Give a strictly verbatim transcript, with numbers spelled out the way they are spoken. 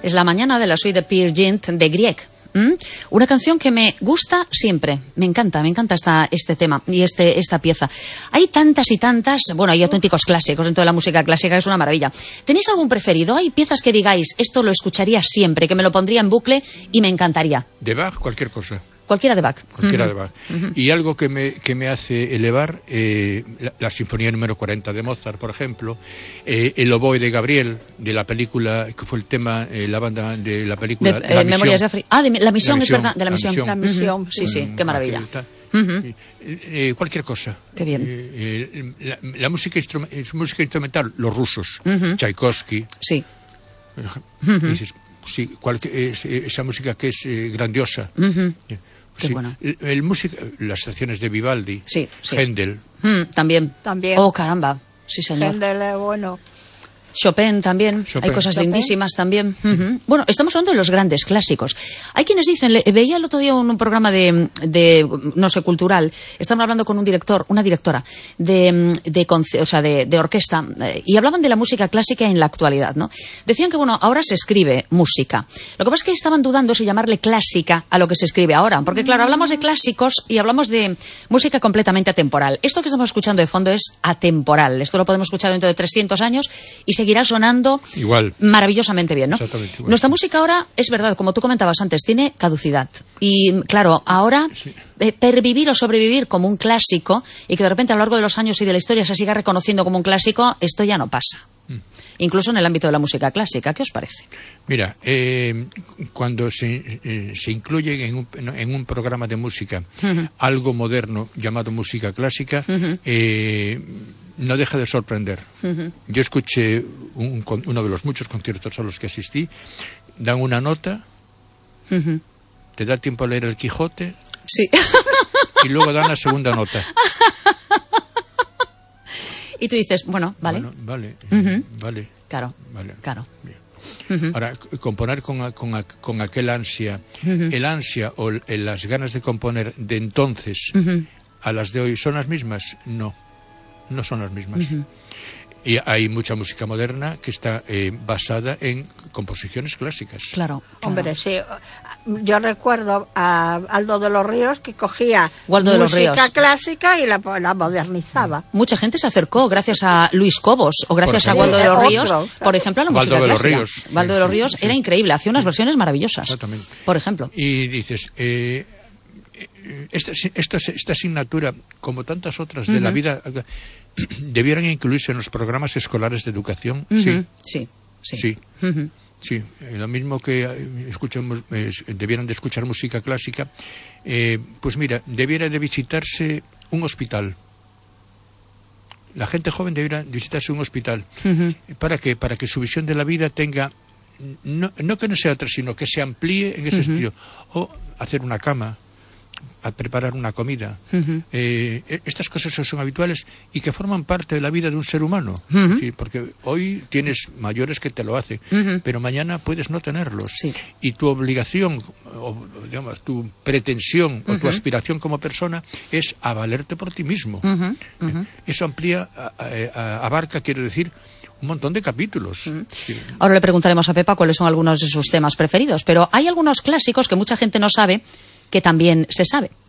Es la mañana de la suite de Peer Gynt de Grieg. ¿Mm? Una canción que me gusta siempre. Me encanta, me encanta esta, este tema y este, esta pieza. Hay tantas y tantas, bueno, hay auténticos clásicos en toda la música clásica, es una maravilla. ¿Tenéis algún preferido? ¿Hay piezas que digáis, esto lo escucharía siempre, que me lo pondría en bucle y me encantaría? De Bach, cualquier cosa. Cualquiera de Bach. Cualquiera uh-huh. de Bach. Uh-huh. Y algo que me, que me hace elevar, eh, la, la Sinfonía número cuarenta de Mozart, por ejemplo, eh, el oboe de Gabriel, de la película, que fue el tema, eh, la banda de la película... De, eh, Memorias de África. Ah, de la misión, es verdad, de la misión. La misión. Uh-huh. Sí, sí, qué maravilla. Uh-huh. Eh, eh, cualquier cosa. Qué bien. Eh, eh, la, la música, instrum, música instrumental, los rusos, uh-huh. Tchaikovsky. Sí. Uh-huh. Dices, sí, cualquier, es, esa música que es eh, grandiosa. Uh-huh. Eh, Qué sí, bueno. el, el música, las estaciones de Vivaldi, sí, sí. Händel. Mm, también. También. Oh, caramba. Sí, señor. Händel es bueno. Chopin también, Chopin. hay cosas Chopin. lindísimas también. Uh-huh. Bueno, estamos hablando de los grandes clásicos. Hay quienes dicen, le, veía el otro día un, un programa de, de, no sé, cultural, estamos hablando con un director, una directora de, de, o sea, de, de orquesta, eh, y hablaban de la música clásica en la actualidad, ¿no? Decían que, bueno, ahora se escribe música. Lo que pasa es que estaban dudando si llamarle clásica a lo que se escribe ahora, porque claro, hablamos de clásicos y hablamos de música completamente atemporal. Esto que estamos escuchando de fondo es atemporal. Esto lo podemos escuchar dentro de trescientos años y seguirá sonando igual, maravillosamente bien, ¿no? Exactamente igual. Nuestra música ahora, es verdad, como tú comentabas antes, tiene caducidad. Y claro, ahora sí. eh, pervivir o sobrevivir como un clásico y que de repente a lo largo de los años y de la historia se siga reconociendo como un clásico, esto ya no pasa. Mm. Incluso en el ámbito de la música clásica. ¿Qué os parece? Mira, eh, cuando se, eh, se incluye en un, en un programa de música uh-huh. algo moderno llamado música clásica, uh-huh. eh, no deja de sorprender. Uh-huh. Yo escuché un, uno de los muchos conciertos a los que asistí, dan una nota, uh-huh. te da tiempo a leer el Quijote, sí. y luego dan la segunda nota. Y tú dices, bueno, vale. Bueno, vale, uh-huh. vale. Claro, vale. claro. Uh-huh. Ahora, componer con, con, con aquel ansia, uh-huh. el ansia o el, las ganas de componer de entonces uh-huh. a las de hoy, ¿son las mismas? No. No son las mismas. Uh-huh. Y hay mucha música moderna que está eh, basada en composiciones clásicas. Claro, claro. Hombre, sí. Yo recuerdo a Aldo de los Ríos que cogía Waldo de los música Ríos. clásica y la, la modernizaba. Mucha gente se acercó gracias a Luis Cobos o gracias a Waldo de los Ríos, Otro, claro. por ejemplo, a la Waldo música de los clásica. Ríos. Waldo sí, de los Ríos sí, era sí. increíble, hacía unas versiones maravillosas. Exactamente. Por ejemplo. Y dices, eh, esta, esta, esta asignatura, como tantas otras de uh-huh. la vida, debieran incluirse en los programas escolares de educación. Uh-huh. Sí. Sí. Sí. Sí. Uh-huh. Sí, eh, lo mismo que escuchamos, eh, debieran de escuchar música clásica, eh, pues mira, debiera de visitarse un hospital. La gente joven debiera visitarse un hospital. Uh-huh. ¿Para qué? Para que su visión de la vida tenga, no, no que no sea otra, sino que se amplíe en ese uh-huh. sentido. O hacer una cama, a preparar una comida. Uh-huh. Eh, estas cosas son habituales y que forman parte de la vida de un ser humano. Uh-huh. ¿Sí? Porque hoy tienes mayores que te lo hacen, uh-huh. pero mañana puedes no tenerlos. Sí. Y tu obligación, o digamos, tu pretensión uh-huh. o tu aspiración como persona es a valerte por ti mismo. Uh-huh. Uh-huh. Eso amplía, a, a, abarca, quiero decir, un montón de capítulos. Mm. Sí. Ahora le preguntaremos a Pepa cuáles son algunos de sus temas preferidos, pero hay algunos clásicos que mucha gente no sabe que también se sabe.